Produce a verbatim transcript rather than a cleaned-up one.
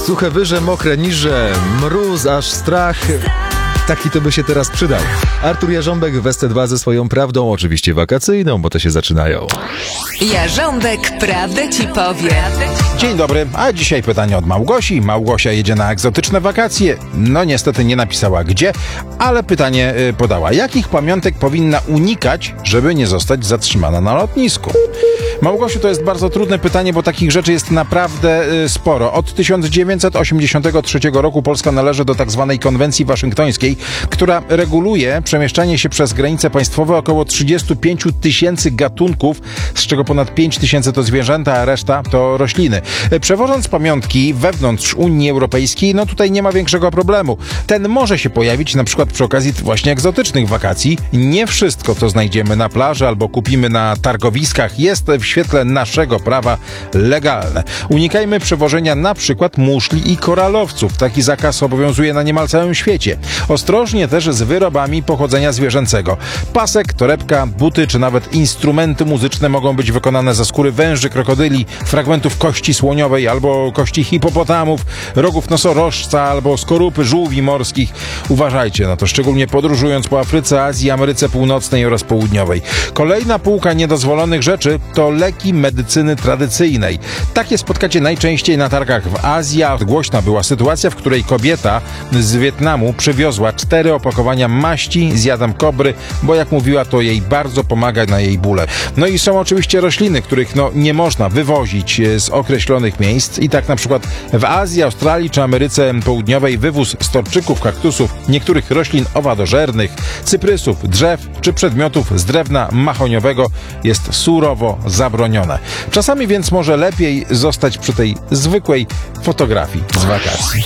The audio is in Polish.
Suche wyże, mokre niże, mróz aż strach. Taki to by się teraz przydał. Artur Jarząbek w S T dwa ze swoją prawdą, oczywiście wakacyjną, bo to się zaczynają. Jarząbek prawdę ci powie. Dzień dobry, a dzisiaj pytanie od Małgosi. Małgosia jedzie na egzotyczne wakacje. No niestety nie napisała gdzie, ale pytanie y, podała. Jakich pamiątek powinna unikać, żeby nie zostać zatrzymana na lotnisku? Małgosiu, to jest bardzo trudne pytanie, bo takich rzeczy jest naprawdę y, sporo. Od tysiąc dziewięćset osiemdziesiątego trzeciego roku Polska należy do tak zwanej konwencji waszyngtońskiej, która reguluje przemieszczanie się przez granice państwowe około trzydziestu pięciu tysięcy gatunków, z czego ponad pięć tysięcy to zwierzęta, a reszta to rośliny. Przewożąc pamiątki wewnątrz Unii Europejskiej, no tutaj nie ma większego problemu. Ten może się pojawić na przykład przy okazji właśnie egzotycznych wakacji. Nie wszystko, co znajdziemy na plaży albo kupimy na targowiskach, jest w świetle naszego prawa legalne. Unikajmy przewożenia na przykład muszli i koralowców. Taki zakaz obowiązuje na niemal całym świecie. Ostrożnie też z wyrobami pochodzenia zwierzęcego. Pasek, torebka, buty czy nawet instrumenty muzyczne mogą być wykonane ze skóry węży, krokodyli, fragmentów kości słoniowej albo kości hipopotamów, rogów nosorożca albo skorupy żółwi morskich. Uważajcie na to, szczególnie podróżując po Afryce, Azji, Ameryce Północnej oraz Południowej. Kolejna półka niedozwolonych rzeczy to leki medycyny tradycyjnej. Takie spotkacie najczęściej na targach w Azji. Głośna była sytuacja, w której kobieta z Wietnamu przywiozła cztery opakowania maści z jadem kobry, bo jak mówiła, to jej bardzo pomaga na jej bóle. No i są oczywiście rośliny, których no nie można wywozić z określonych miejsc i tak na przykład w Azji, Australii czy Ameryce Południowej wywóz storczyków, kaktusów, niektórych roślin owadożernych, cyprysów, drzew czy przedmiotów z drewna mahoniowego jest surowo zabronione. Czasami więc może lepiej zostać przy tej zwykłej fotografii z wakacji.